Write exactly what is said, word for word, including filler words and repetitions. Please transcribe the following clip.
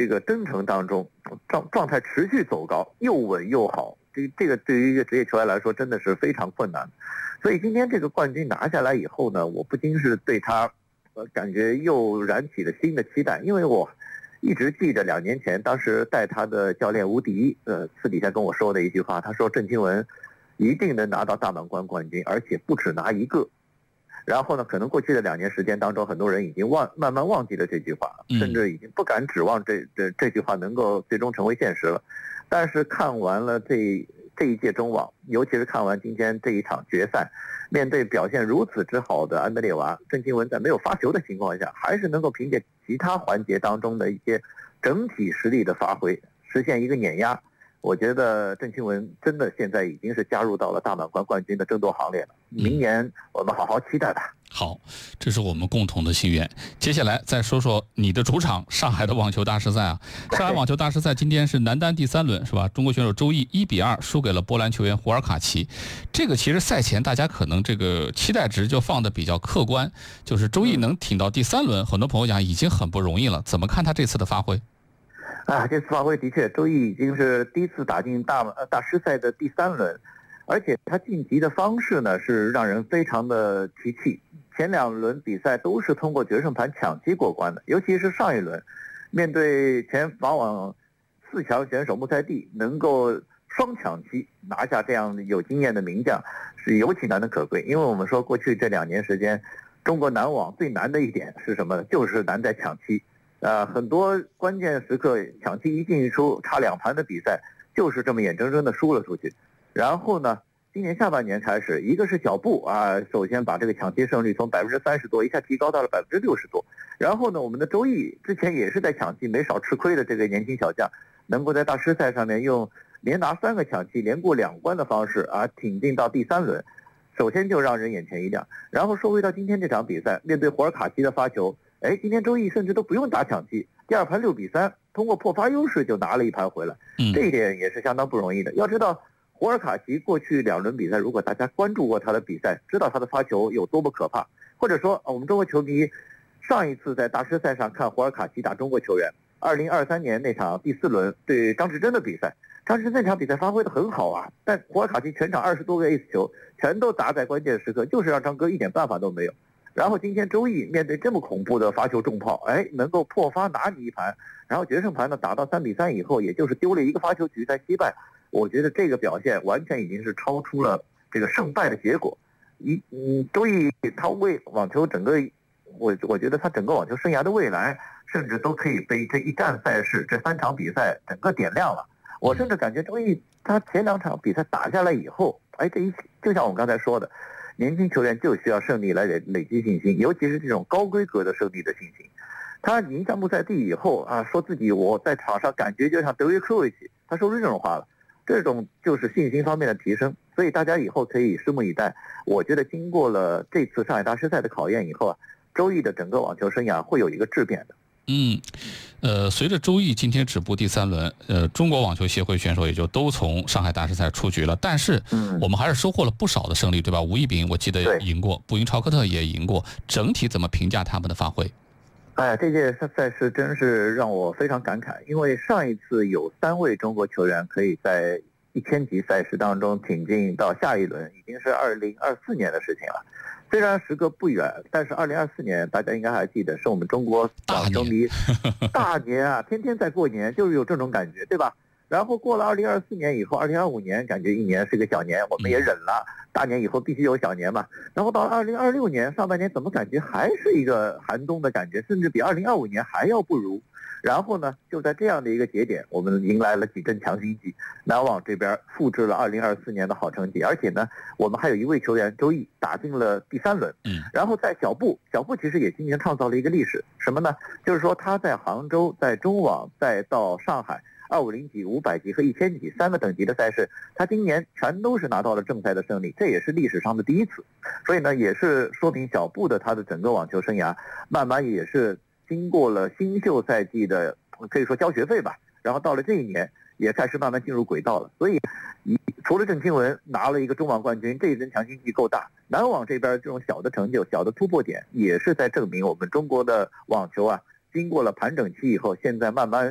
这个征程当中，状状态持续走高，又稳又好。这这个对于一个职业球员来说，真的是非常困难。所以今天这个冠军拿下来以后呢，我不禁是对他，呃，感觉又燃起了新的期待，因为我一直记得两年前当时带他的教练吴迪，呃，私底下跟我说的一句话，他说郑钦文一定能拿到大满贯冠军，而且不止拿一个。然后呢，可能过去的两年时间当中，很多人已经忘慢慢忘记了这句话，甚至已经不敢指望这这这句话能够最终成为现实了。但是看完了这这一届中网，尤其是看完今天这一场决赛，面对表现如此之好的安德烈娃，郑钦文在没有发球的情况下，还是能够凭借其他环节当中的一些整体实力的发挥，实现一个碾压。我觉得郑钦文真的现在已经是加入到了大满贯冠军的争夺行列了。明年我们好好期待吧。 好，这是我们共同的心愿。接下来再说说你的主场上海的网球大师赛啊。上海网球大师赛今天是男单第三轮，是吧？中国选手周毅一比二输给了波兰球员胡尔卡奇。这个其实赛前大家可能这个期待值就放的比较客观，就是周毅能挺到第三轮，很多朋友讲已经很不容易了。怎么看他这次的发挥？ 啊，这次发挥的确，周毅已经是第一次打进大大师赛的第三轮，而且他晋级的方式呢是让人非常的提气。前两轮比赛都是通过决胜盘抢七过关的，尤其是上一轮，面对前法网四强选手穆塞蒂，能够双抢七拿下这样有经验的名将，是尤其难能可贵。因为我们说过去这两年时间，中国男网最难的一点是什么？就是难在抢七。呃，很多关键时刻抢七一进一出差两盘的比赛，就是这么眼睁睁的输了出去。然后呢，今年下半年开始，一个是小布啊，首先把这个抢七胜率从百分之三十多一下提高到了百分之六十多。然后呢，我们的周毅之前也是在抢七没少吃亏的这个年轻小将，能够在大师赛上面用连拿三个抢七、连过两关的方式啊，挺进到第三轮，首先就让人眼前一亮。然后说回到今天这场比赛，面对胡尔卡奇的发球。哎，今天周毅甚至都不用打抢七，第二盘六比三，通过破发优势就拿了一盘回来，这一点也是相当不容易的。要知道，胡尔卡奇过去两轮比赛，如果大家关注过他的比赛，知道他的发球有多么可怕，或者说我们中国球迷上一次在大师赛上看胡尔卡奇打中国球员，二零二三年那场第四轮对张志臻的比赛，张志臻那场比赛发挥得很好啊，但胡尔卡奇全场二十多个 ace 球全都砸在关键时刻，就是让张哥一点办法都没有。然后今天周毅面对这么恐怖的发球重炮，哎，能够破发拿你一盘，然后决胜盘呢打到三比三以后，也就是丢了一个发球局才惜败。我觉得这个表现完全已经是超出了这个胜败的结果。一嗯，周毅他为网球整个，我我觉得他整个网球生涯的未来，甚至都可以被这一站赛事这三场比赛整个点亮了。我甚至感觉周毅他前两场比赛打下来以后，哎，这一就像我们刚才说的。年轻球员就需要胜利来累累积信心，尤其是这种高规格的胜利的信心。他赢下穆塞蒂以后啊，说自己我在场上感觉就像德约科维奇，他说出这种话了，这种就是信心方面的提升。所以大家以后可以拭目以待。我觉得经过了这次上海大师赛的考验以后啊，周毅的整个网球生涯会有一个质变的。 嗯，呃，随着周毅今天止步第三轮，呃，中国网球协会选手也就都从上海大师赛出局了。但是，我们还是收获了不少的胜利，对吧？吴亦丙我记得赢过，布因超科特也赢过。整体怎么评价他们的发挥？ 哎，这届赛事真是让我非常感慨，因为上一次有三位中国球员可以在一千级赛事当中挺进到下一轮，已经是二零二四年的事情了。虽然时隔不远，但是二零二四年大家应该还记得，是我们中国网球迷大年啊，天天在过年，就是有这种感觉，对吧？然后过了二零二四年以后，二零二五年感觉一年是个小年，我们也忍了。大年以后必须有小年嘛。然后到了二零二六年上半年，怎么感觉还是一个寒冬的感觉，甚至比二零二五年还要不如。然后呢，就在这样的一个节点，我们迎来了几阵强心剂，男网这边复制了二零二四年的好成绩，而且呢，我们还有一位球员周毅打进了第三轮。嗯，然后在小布，小布其实也今年创造了一个历史，什么呢？就是说他在杭州、在中网，再到上海二五零级、五百级和一千级三个等级的赛事，他今年全都是拿到了正赛的胜利，这也是历史上的第一次。所以呢，也是说明小布的他的整个网球生涯，慢慢也是经过了新秀赛季的可以说交学费吧，然后到了这一年也开始慢慢进入轨道了。所以除了郑钦文拿了一个中网冠军，这一针强心剂够大。男网这边这种小的成就、小的突破点，也是在证明我们中国的网球啊，经过了盘整期以后，现在慢慢